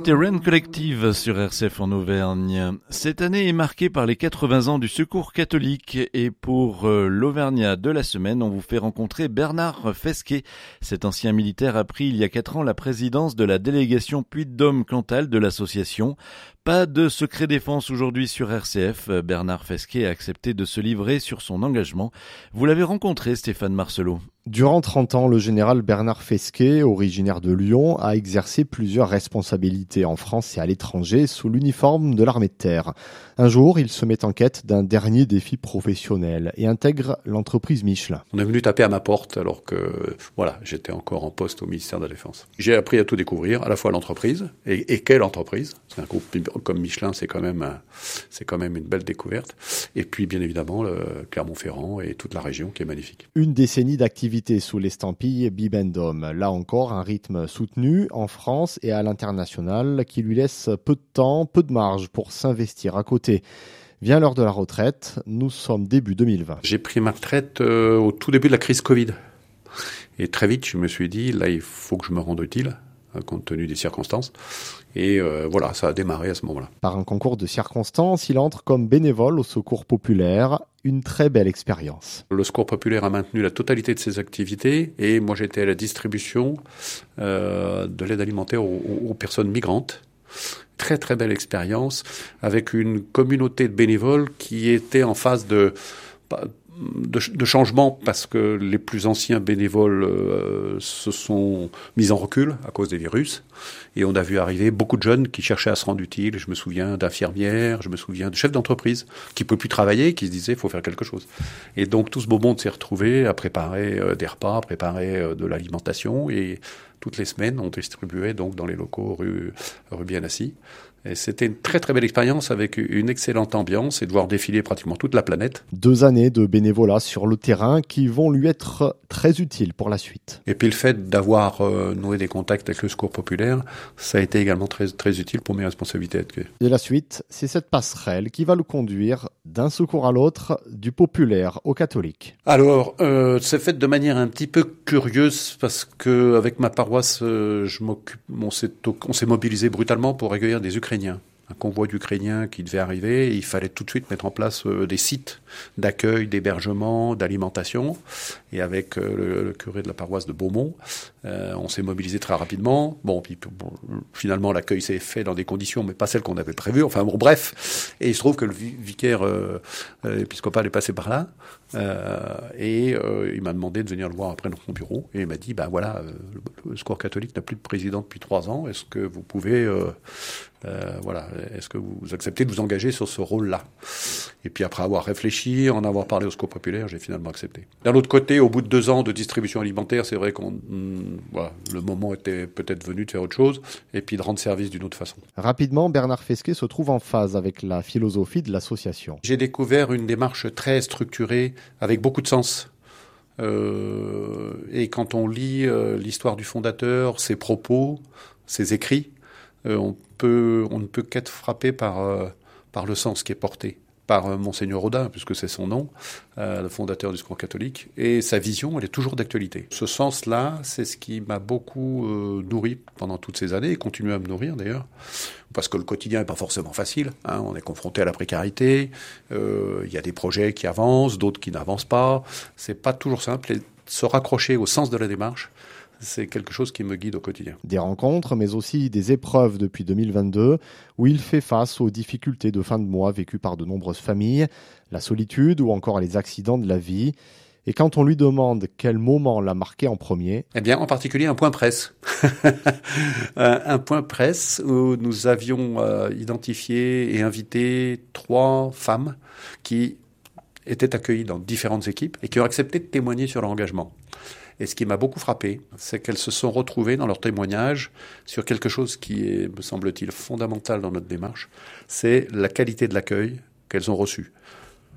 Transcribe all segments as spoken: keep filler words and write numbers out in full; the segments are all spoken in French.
C'était Rent Collective sur R C F en Auvergne. Cette année est marquée par les quatre-vingts ans du Secours catholique et pour euh, l'Auvergnat de la semaine, on vous fait rencontrer Bernard Fesquet. Cet ancien militaire a pris il y a quatre ans la présidence de la délégation Puy-de-Dôme-Cantal de l'association. Pas de secret défense aujourd'hui sur R C F. Bernard Fesquet a accepté de se livrer sur son engagement. Vous l'avez rencontré, Stéphane Marcelot. Durant trente ans, le général Bernard Fesquet, originaire de Lyon, a exercé plusieurs responsabilités en France et à l'étranger sous l'uniforme de l'armée de terre. Un jour, il se met en quête d'un dernier défi professionnel et intègre l'entreprise Michelin. On est venu taper à ma porte alors que voilà, j'étais encore en poste au ministère de la Défense. J'ai appris à tout découvrir, à la fois l'entreprise et, et quelle entreprise. C'est un groupe comme Michelin, c'est quand même c'est quand même une belle découverte. Et puis bien évidemment le Clermont-Ferrand et toute la région qui est magnifique. Une décennie d'activité sous l'estampille Bibendum. Là encore, un rythme soutenu en France et à l'international qui lui laisse peu de temps, peu de marge pour s'investir à côté. Vient l'heure de la retraite, nous sommes début deux mille vingt. J'ai pris ma retraite euh, au tout début de la crise Covid. Et très vite, je me suis dit, là, il faut que je me rende utile, compte tenu des circonstances. Et euh, voilà, ça a démarré à ce moment-là. Par un concours de circonstances, il entre comme bénévole au Secours populaire. Une très belle expérience. Le Secours populaire a maintenu la totalité de ses activités et moi j'étais à la distribution euh, de l'aide alimentaire aux, aux personnes migrantes. Très très belle expérience avec une communauté de bénévoles qui était en phase de... De, de changement parce que les plus anciens bénévoles euh, se sont mis en recul à cause des virus et on a vu arriver beaucoup de jeunes qui cherchaient à se rendre utiles. Je me souviens d'infirmières, je me souviens de chefs d'entreprise qui ne pouvaient plus travailler, qui se disaient il faut faire quelque chose. Et donc tout ce beau monde s'est retrouvé à préparer euh, des repas, à préparer euh, de l'alimentation et toutes les semaines on distribuait donc dans les locaux rue, rue Bienassi. Et c'était une très très belle expérience avec une excellente ambiance et de voir défiler pratiquement toute la planète. Deux années de bénévolat sur le terrain qui vont lui être très utiles pour la suite. Et puis le fait d'avoir euh, noué des contacts avec le Secours populaire, ça a été également très, très utile pour mes responsabilités. Et la suite, c'est cette passerelle qui va le conduire d'un secours à l'autre, du populaire au catholique. Alors, euh, c'est fait de manière un petit peu curieuse parce que avec ma paroisse, euh, je m'occupe, on s'est, on s'est mobilisé brutalement pour accueillir des Ukrainiens. Un convoi d'Ukrainiens qui devait arriver, et il fallait tout de suite mettre en place euh, des sites d'accueil, d'hébergement, d'alimentation. Et avec euh, le, le curé de la paroisse de Beaumont, euh, on s'est mobilisé très rapidement. Bon, puis bon, finalement l'accueil s'est fait dans des conditions, mais pas celles qu'on avait prévues. Enfin bon, bref. Et il se trouve que le vicaire euh, euh, épiscopal est passé par là, euh, et euh, il m'a demandé de venir le voir après dans son bureau. Et il m'a dit, ben voilà, euh, le, le Secours catholique n'a plus de président depuis trois ans. Est-ce que vous pouvez euh, Euh, voilà, est-ce que vous acceptez de vous engager sur ce rôle-là? Et puis après avoir réfléchi, en avoir parlé au Secours populaire, j'ai finalement accepté. D'un autre côté, au bout de deux ans de distribution alimentaire, c'est vrai qu'on, hum, voilà, le moment était peut-être venu de faire autre chose et puis de rendre service d'une autre façon. Rapidement, Bernard Fesquet se trouve en phase avec la philosophie de l'association. J'ai découvert une démarche très structurée, avec beaucoup de sens. Euh, et quand on lit euh, l'histoire du fondateur, ses propos, ses écrits, euh, on peut, on ne peut qu'être frappé par, euh, par le sens qui est porté par euh, Monseigneur Audin, puisque c'est son nom, euh, le fondateur du Secours catholique, et sa vision, elle est toujours d'actualité. Ce sens-là, c'est ce qui m'a beaucoup euh, nourri pendant toutes ces années, et continue à me nourrir d'ailleurs, parce que le quotidien n'est pas forcément facile, hein, on est confronté à la précarité, euh, il y a des projets qui avancent, d'autres qui n'avancent pas, c'est pas toujours simple, et se raccrocher au sens de la démarche, c'est quelque chose qui me guide au quotidien. Des rencontres, mais aussi des épreuves depuis deux mille vingt-deux, où il fait face aux difficultés de fin de mois vécues par de nombreuses familles, la solitude ou encore les accidents de la vie. Et quand on lui demande quel moment l'a marqué en premier... Eh bien, en particulier un point presse. un point presse où nous avions euh, identifié et invité trois femmes qui étaient accueillies dans différentes équipes et qui ont accepté de témoigner sur leur engagement. Et ce qui m'a beaucoup frappé, c'est qu'elles se sont retrouvées dans leur témoignage sur quelque chose qui est, me semble-t-il, fondamental dans notre démarche, c'est la qualité de l'accueil qu'elles ont reçu. Pourquoi ?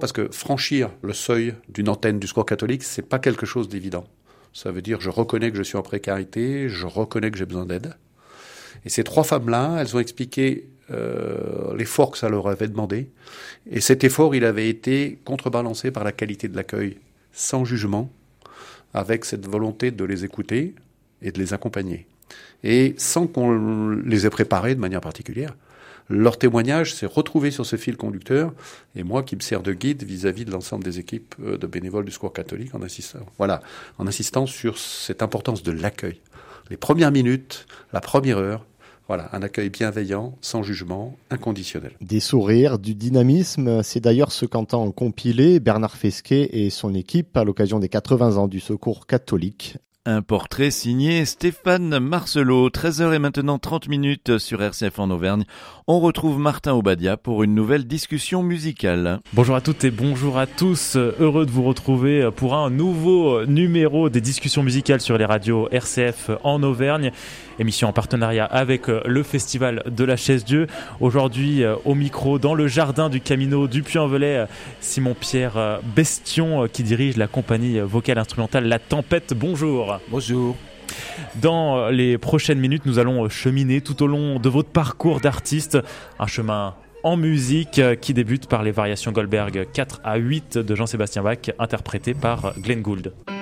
Parce que franchir le seuil d'une antenne du Secours catholique, c'est pas quelque chose d'évident. Ça veut dire je reconnais que je suis en précarité, je reconnais que j'ai besoin d'aide. Et ces trois femmes-là, elles ont expliqué euh, l'effort que ça leur avait demandé. Et cet effort, il avait été contrebalancé par la qualité de l'accueil, sans jugement, avec cette volonté de les écouter et de les accompagner. et sans qu'on les ait préparés de manière particulière. Leur témoignage s'est retrouvé sur ce fil conducteur, et moi qui me sers de guide vis-à-vis de l'ensemble des équipes de bénévoles du Secours catholique en insistant, voilà, en insistant sur cette importance de l'accueil. Les premières minutes, la première heure, voilà, un accueil bienveillant, sans jugement, inconditionnel. Des sourires, du dynamisme, c'est d'ailleurs ce qu'entend compiler Bernard Fesquet et son équipe à l'occasion des quatre-vingts ans du Secours catholique. Un portrait signé Stéphane Marcelot. treize heures et maintenant trente minutes sur R C F en Auvergne. On retrouve Martin Obadia pour une nouvelle discussion musicale. Bonjour à toutes et bonjour à tous. Heureux de vous retrouver pour un nouveau numéro des discussions musicales sur les radios R C F en Auvergne. Émission en partenariat avec le Festival de la Chaise-Dieu. Aujourd'hui, au micro, dans le jardin du Camino du Puy-en-Velay, Simon-Pierre Bestion qui dirige la compagnie vocale instrumentale La Tempête. Bonjour. Bonjour. Dans les prochaines minutes, nous allons cheminer tout au long de votre parcours d'artiste. Un chemin en musique qui débute par les variations Goldberg quatre à huit de Jean-Sébastien Bach, interprétées par Glenn Gould.